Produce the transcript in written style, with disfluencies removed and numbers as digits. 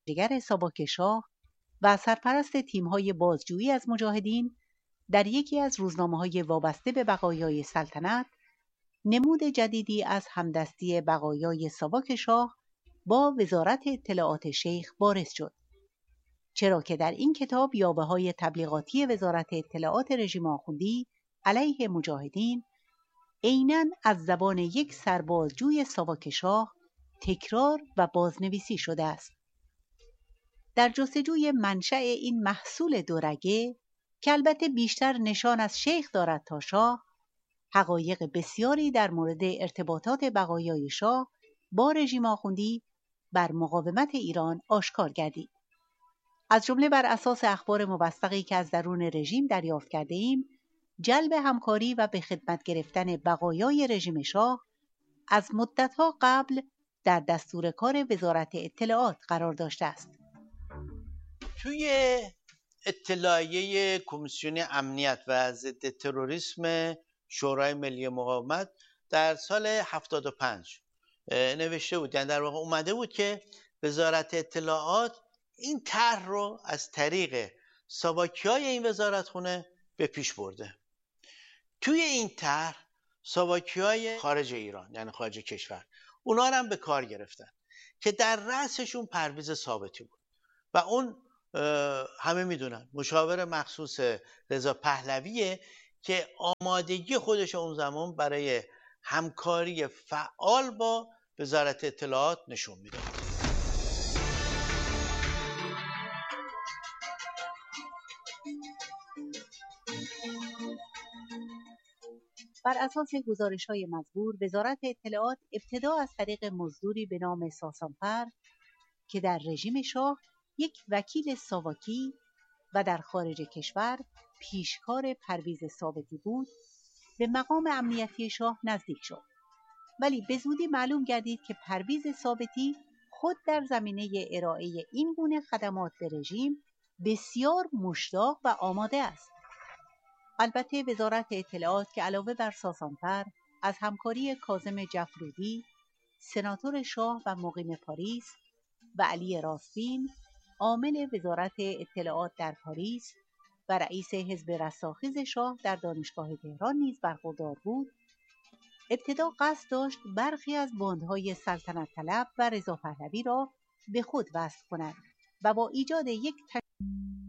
جگر ساواک شاه و سرپرست تیم‌های بازجویی از مجاهدین در یکی از روزنامه‌های وابسته به بقایای سلطنت نمود جدیدی از همدستی بقایای ساواک شاه با وزارت اطلاعات شیخ بارز شد، چرا که در این کتاب یابه‌های تبلیغاتی وزارت اطلاعات رژیم آخوندی علیه مجاهدین عیناً از زبان یک سربازجوی ساواک شاه تکرار و بازنویسی شده است. در جستجوی منشأ این محصول دورگه که البته بیشتر نشان از شیخ دارد تا شاه، حقایق بسیاری در مورد ارتباطات بقایای شاه با رژیم آخوندی بر مقاومت ایران آشکار گردید. از جمله بر اساس اخبار موثقی که از درون رژیم دریافت کرده ایم، جلب همکاری و به خدمت گرفتن بقایای رژیم شاه از مدتها قبل در دستور کار وزارت اطلاعات قرار داشته است. توی اطلاعیه کمیسیون امنیت و ضد تروریسم شورای ملی مقاومت در سال 75 نوشته بود، یعنی در واقع اومده بود که وزارت اطلاعات این طرح رو از طریق ساواکیای این وزارتخونه به پیش برده. توی این طرح ساواکیای خارج ایران، یعنی خارج کشور، اونا رو هم به کار گرفتن که در رأسشون پرویز ثابتی بود و اون همه میدونن مشاور مخصوص رضا پهلویه که آمادگی خودش اون زمان برای همکاری فعال با وزارت اطلاعات نشون میده. بر اساس گزارش‌های مزبور، وزارت اطلاعات ابتدا از طریق مزدوری به نام ساسانفر که در رژیم شاه یک وکیل ساواکی و در خارج کشور پیشکار پرویز ثابتی بود، به مقام امنیتی شاه نزدیک شد. ولی به زودی معلوم گردید که پرویز ثابتی خود در زمینه ارائه این گونه خدمات به رژیم بسیار مشتاق و آماده است. البته وزارت اطلاعات که علاوه بر ساسانفر از همکاری کاظم جفرودی، سناتور شاه و مقیم پاریس، و علی راستین، عامل وزارت اطلاعات در پاریس و رئیس حزب رستاخیز شاه در دانشگاه تهران نیز برخوردار بود، ابتدا قصد داشت برخی از باندهای سلطنت طلب و رضا پهلوی را به خود وصل کند و با ایجاد یک